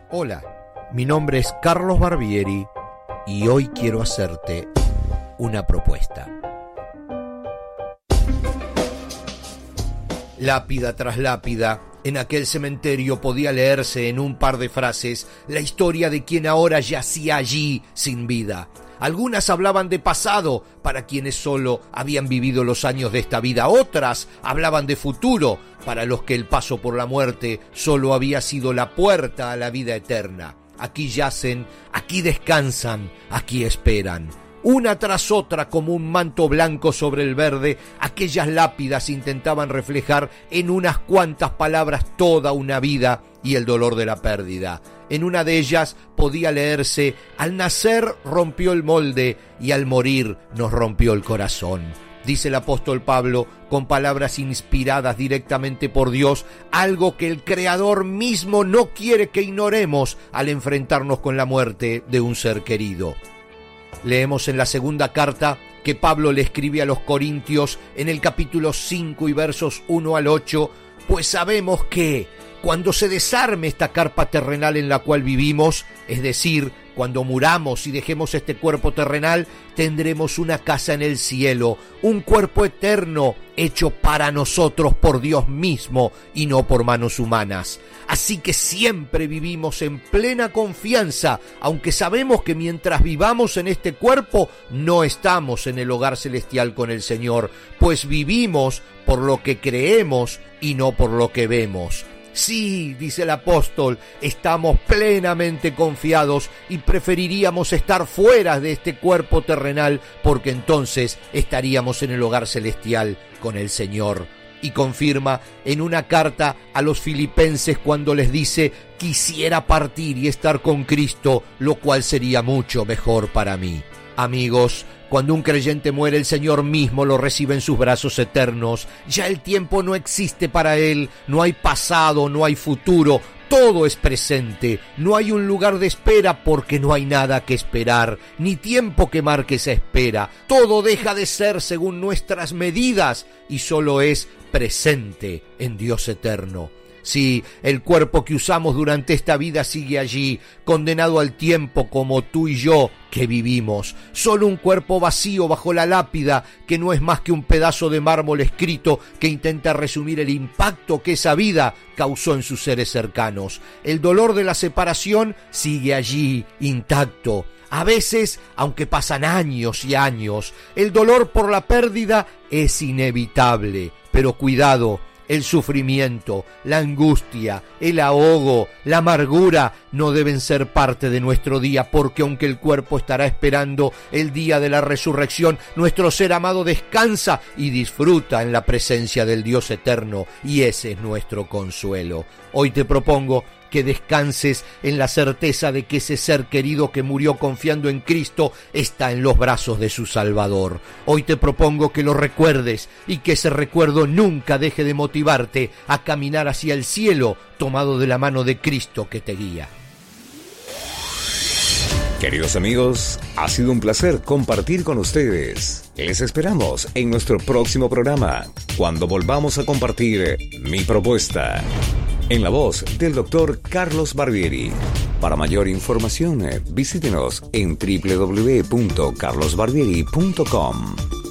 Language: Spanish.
Hola, mi nombre es Carlos Barbieri y hoy quiero hacerte una propuesta. Lápida tras lápida, en aquel cementerio podía leerse en un par de frases la historia de quien ahora yacía allí sin vida. Algunas hablaban de pasado para quienes solo habían vivido los años de esta vida. Otras hablaban de futuro para los que el paso por la muerte solo había sido la puerta a la vida eterna. Aquí yacen, aquí descansan, aquí esperan. Una tras otra, como un manto blanco sobre el verde, aquellas lápidas intentaban reflejar en unas cuantas palabras toda una vida y el dolor de la pérdida. En una de ellas podía leerse: al nacer rompió el molde y al morir nos rompió el corazón. Dice el apóstol Pablo, con palabras inspiradas directamente por Dios, algo que el Creador mismo no quiere que ignoremos al enfrentarnos con la muerte de un ser querido. Leemos en la segunda carta que Pablo le escribe a los Corintios en el capítulo 5 y versos 1 al 8, pues sabemos que cuando se desarme esta carpa terrenal en la cual vivimos, es decir, cuando muramos y dejemos este cuerpo terrenal, tendremos una casa en el cielo, un cuerpo eterno hecho para nosotros por Dios mismo y no por manos humanas. Así que siempre vivimos en plena confianza, aunque sabemos que mientras vivamos en este cuerpo no estamos en el hogar celestial con el Señor, pues vivimos por lo que creemos y no por lo que vemos. Sí, dice el apóstol, estamos plenamente confiados y preferiríamos estar fuera de este cuerpo terrenal porque entonces estaríamos en el hogar celestial con el Señor. Y confirma en una carta a los filipenses cuando les dice: quisiera partir y estar con Cristo, lo cual sería mucho mejor para mí. Amigos, cuando un creyente muere, el Señor mismo lo recibe en sus brazos eternos. Ya el tiempo no existe para él, no hay pasado, no hay futuro, todo es presente. No hay un lugar de espera porque no hay nada que esperar, ni tiempo que marque esa espera. Todo deja de ser según nuestras medidas y solo es presente en Dios eterno. Sí, el cuerpo que usamos durante esta vida sigue allí, condenado al tiempo como tú y yo que vivimos. Solo un cuerpo vacío bajo la lápida que no es más que un pedazo de mármol escrito que intenta resumir el impacto que esa vida causó en sus seres cercanos. El dolor de la separación sigue allí, intacto. A veces, aunque pasan años y años, el dolor por la pérdida es inevitable. Pero cuidado, el sufrimiento, la angustia, el ahogo, la amargura no deben ser parte de nuestro día, porque aunque el cuerpo estará esperando el día de la resurrección, nuestro ser amado descansa y disfruta en la presencia del Dios eterno, y ese es nuestro consuelo. Hoy te propongo que descanses en la certeza de que ese ser querido que murió confiando en Cristo está en los brazos de su Salvador. Hoy te propongo que lo recuerdes y que ese recuerdo nunca deje de motivarte a caminar hacia el cielo tomado de la mano de Cristo que te guía. Queridos amigos, ha sido un placer compartir con ustedes. Les esperamos en nuestro próximo programa, cuando volvamos a compartir Mi Propuesta, en la voz del Dr. Carlos Barbieri. Para mayor información, visítenos en www.carlosbarbieri.com.